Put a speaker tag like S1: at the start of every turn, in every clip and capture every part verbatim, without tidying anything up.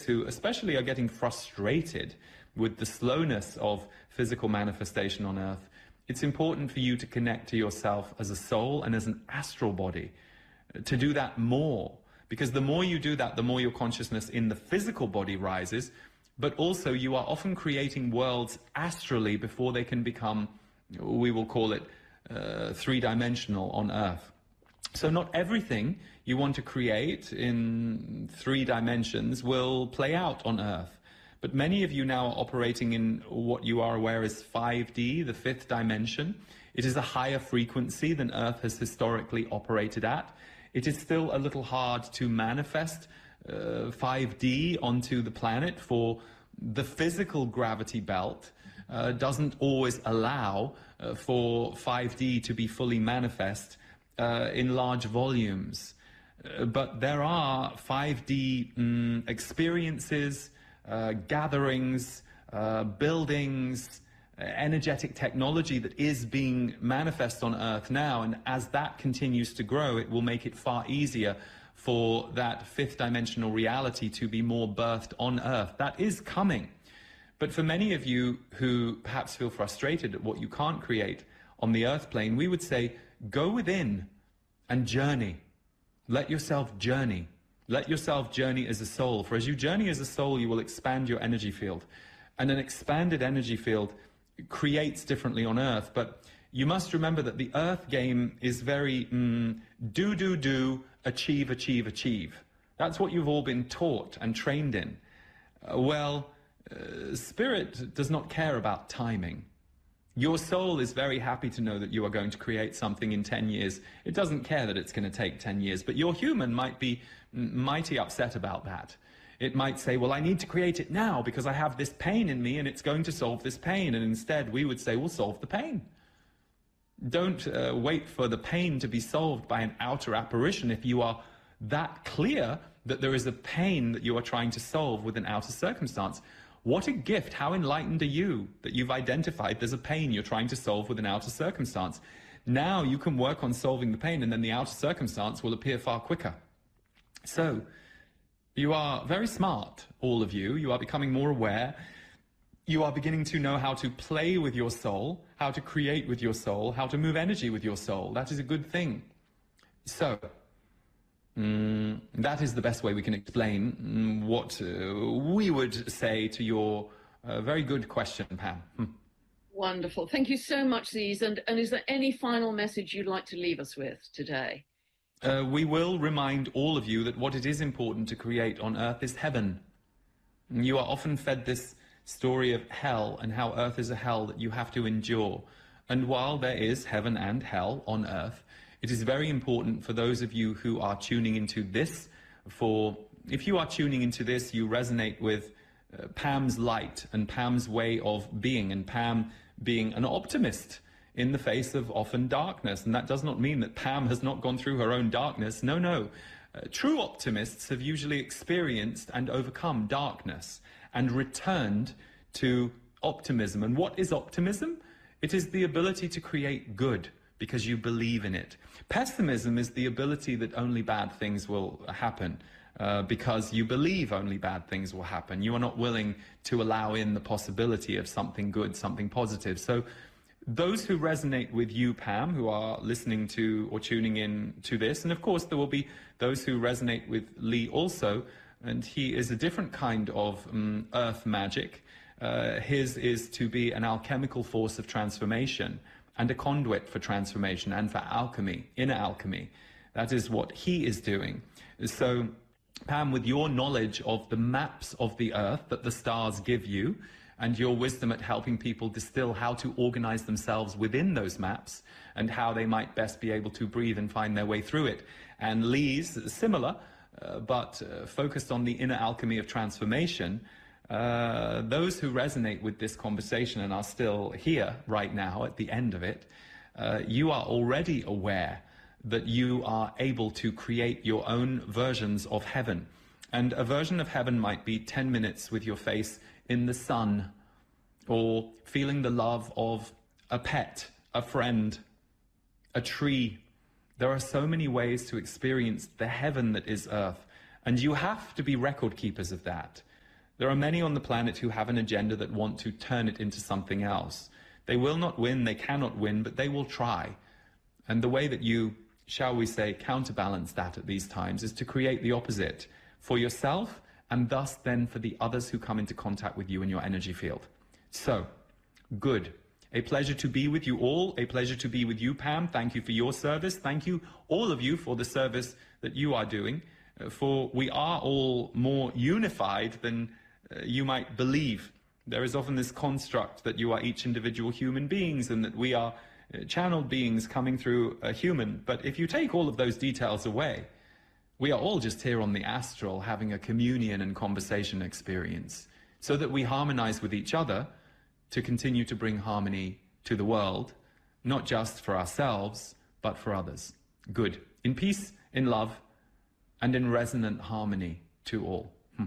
S1: who especially are getting frustrated with the slowness of physical manifestation on Earth, it's important for you to connect to yourself as a soul and as an astral body, to do that more. Because the more you do that, the more your consciousness in the physical body rises, but also you are often creating worlds astrally before they can become, we will call it, uh, three-dimensional on Earth. So not everything you want to create in three dimensions will play out on Earth. But many of you now are operating in what you are aware as five D, the fifth dimension. It is a higher frequency than Earth has historically operated at. It is still a little hard to manifest uh, five D onto the planet, for the physical gravity belt uh, doesn't always allow uh, for five D to be fully manifest uh, in large volumes. Uh, but there are five D um, experiences, uh, gatherings, uh, buildings, energetic technology that is being manifest on Earth now, and as that continues to grow, it will make it far easier for that fifth dimensional reality to be more birthed on Earth. That is coming. But for many of you who perhaps feel frustrated at what you can't create on the Earth plane, we would say, go within and journey. Let yourself journey. Let yourself journey as a soul. For as you journey as a soul, you will expand your energy field. And an expanded energy field creates differently on Earth, but you must remember that the Earth game is very mm, do, do, do, achieve, achieve, achieve. That's what you've all been taught and trained in. Uh, well, uh, Spirit does not care about timing. Your soul is very happy to know that you are going to create something in ten years. It doesn't care that it's going to take ten years, but your human might be mighty upset about that. It might say, well, I need to create it now because I have this pain in me and it's going to solve this pain. And instead, we would say, we'll solve the pain. Don't uh, wait for the pain to be solved by an outer apparition if you are that clear that there is a pain that you are trying to solve with an outer circumstance. What a gift. How enlightened are you that you've identified there's a pain you're trying to solve with an outer circumstance. Now you can work on solving the pain and then the outer circumstance will appear far quicker. So, you are very smart, all of you. You are becoming more aware. You are beginning to know how to play with your soul, how to create with your soul, how to move energy with your soul. That is a good thing. So, mm, that is the best way we can explain mm, what uh, we would say to your uh, very good question, Pam. Hmm.
S2: Wonderful. Thank you so much, Ziz. And, and is there any final message you'd like to leave us with today?
S1: Uh, we will remind all of you that what it is important to create on Earth is heaven. You are often fed this story of hell and how Earth is a hell that you have to endure. And while there is heaven and hell on Earth, it is very important for those of you who are tuning into this, for if you are tuning into this, you resonate with uh, Pam's light and Pam's way of being, and Pam being an optimist in the face of often darkness. And that does not mean that Pam has not gone through her own darkness. No, no. Uh, true optimists have usually experienced and overcome darkness and returned to optimism. And what is optimism? It is the ability to create good because you believe in it. Pessimism is the ability that only bad things will happen uh, because you believe only bad things will happen. You are not willing to allow in the possibility of something good, something positive. So those who resonate with you, Pam, who are listening to or tuning in to this, and of course there will be those who resonate with Lee also, and he is a different kind of um, earth magic. Uh, his is to be an alchemical force of transformation and a conduit for transformation and for alchemy, inner alchemy. That is what he is doing. So, Pam, with your knowledge of the maps of the earth that the stars give you, and your wisdom at helping people distill how to organize themselves within those maps and how they might best be able to breathe and find their way through it. And Lee's similar, uh, but uh, focused on the inner alchemy of transformation. Uh, those who resonate with this conversation and are still here right now at the end of it, uh, you are already aware that you are able to create your own versions of heaven. And a version of heaven might be ten minutes with your face in the sun, or feeling the love of a pet, a friend, a tree. There are so many ways to experience the heaven that is Earth, and you have to be record keepers of that. There are many on the planet who have an agenda that want to turn it into something else. They will not win, they cannot win, but they will try. And the way that you, shall we say, counterbalance that at these times is to create the opposite for yourself and thus then for the others who come into contact with you in your energy field. So, good. A pleasure to be with you all. A pleasure to be with you, Pam. Thank you for your service. Thank you, all of you, for the service that you are doing. Uh, for we are all more unified than uh, you might believe. There is often this construct that you are each individual human beings and that we are uh, channeled beings coming through a human. But if you take all of those details away, we are all just here on the astral having a communion and conversation experience so that we harmonize with each other to continue to bring harmony to the world, not just for ourselves, but for others. Good. In peace, in love, and in resonant harmony to all. Hmm.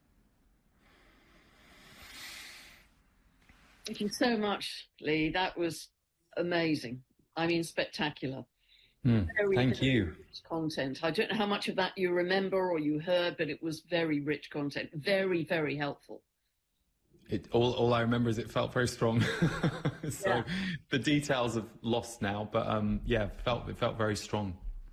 S2: Thank you so much, Lee. That was amazing. I mean, spectacular.
S1: Mm,
S2: very,
S1: thank
S2: very
S1: you.
S2: Rich content. I don't know how much of that you remember or you heard, but it was very rich content. Very, very helpful.
S1: It, all, all I remember is it felt very strong. so
S2: Yeah.
S1: the details have lost now, but um, yeah, it felt, it felt very strong.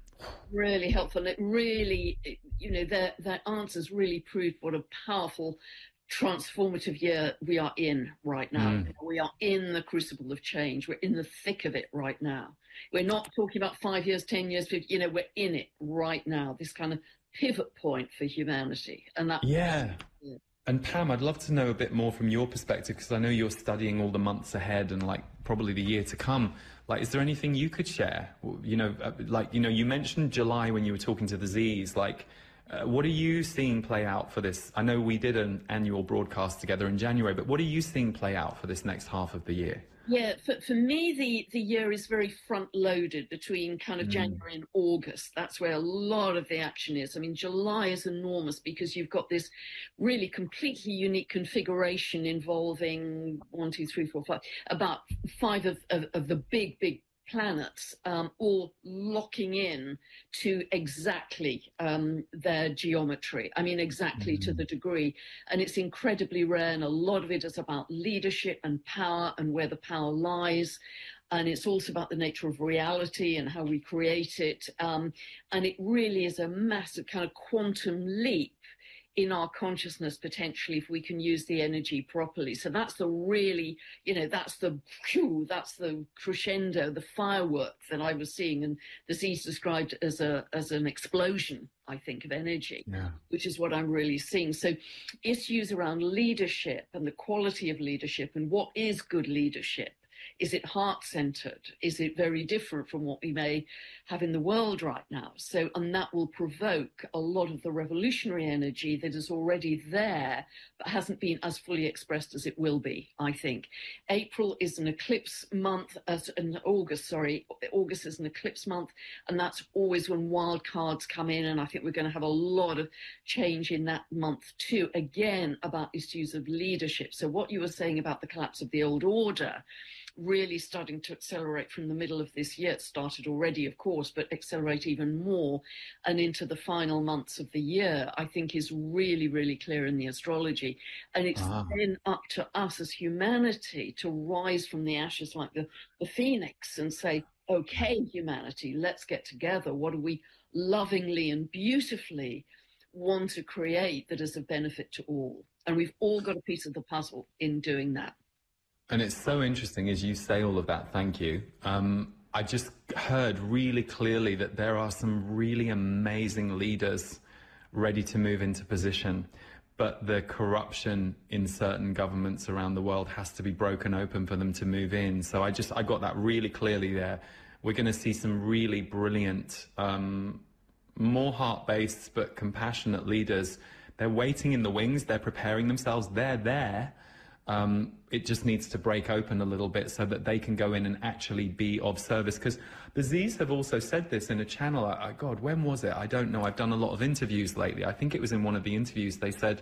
S2: Really helpful. It really, it, you know, their, their answers really proved what a powerful, transformative year we are in right now.
S1: Mm.
S2: We are in the crucible of change. We're in the thick of it right now. We're not talking about five years, ten years, fifty, you know, we're in it right now, this kind of pivot point for humanity. And that.
S1: Yeah.
S2: Yeah.
S1: And Pam, I'd love to know a bit more from your perspective, because I know you're studying all the months ahead and like probably the year to come. Like, is there anything you could share? You know, like, you know, you mentioned July when you were talking to the Z's, like, uh, what are you seeing play out for this? I know we did an annual broadcast together in January, but what are you seeing play out for this next half of the year?
S2: Yeah, for, for me, the, the year is very front-loaded between kind of
S1: Mm.
S2: January and August. That's where a lot of the action is. I mean, July is enormous because you've got this really completely unique configuration involving one, two, three, four, five, about five of, of, of the big, big planets um, all locking in to exactly um, their geometry. I mean, exactly mm-hmm. to the degree. And it's incredibly rare. And a lot of it is about leadership and power and where the power lies. And it's also about the nature of reality and how we create it. Um, and it really is a massive kind of quantum leap in our consciousness, potentially, if we can use the energy properly. So that's the really, you know, that's the, whew, that's the crescendo, the firework that I was seeing. And the Z's described as a as an explosion, I think, of energy,
S1: yeah.
S2: which is what I'm really seeing. So issues around leadership and the quality of leadership and what is good leadership. Is it heart-centered? Is it very different from what we may have in the world right now? So, and that will provoke a lot of the revolutionary energy that is already there, but hasn't been as fully expressed as it will be, I think. April is an eclipse month, as in August, sorry, August is an eclipse month, and that's always when wild cards come in, and I think we're going to have a lot of change in that month too, again, about issues of leadership. So what you were saying about the collapse of the old order, really starting to accelerate from the middle of this year. It started already, of course, but accelerate even more and into the final months of the year, I think is really, really clear in the astrology. And it's ah. then up to us as humanity to rise from the ashes like the, the phoenix and say, okay, humanity, let's get together. What do we lovingly and beautifully want to create that is of benefit to all? And we've all got a piece of the puzzle in doing that.
S1: And it's so interesting as you say all of that, thank you. Um, I just heard really clearly that there are some really amazing leaders ready to move into position, but the corruption in certain governments around the world has to be broken open for them to move in. So I just, I got that really clearly there. We're going to see some really brilliant, um, more heart-based but compassionate leaders. They're waiting in the wings, they're preparing themselves, they're there. Um, it just needs to break open a little bit so that they can go in and actually be of service. Because the Z's have also said this in a channel. I, I, God, when was it? I don't know. I've done a lot of interviews lately. I think it was in one of the interviews. They said,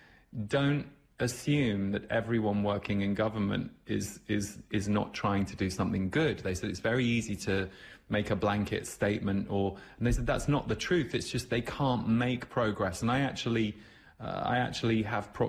S1: don't assume that everyone working in government is, is, is not trying to do something good. They said it's very easy to make a blanket statement or, and they said that's not the truth. It's just they can't make progress. And I actually... Uh, I actually have pro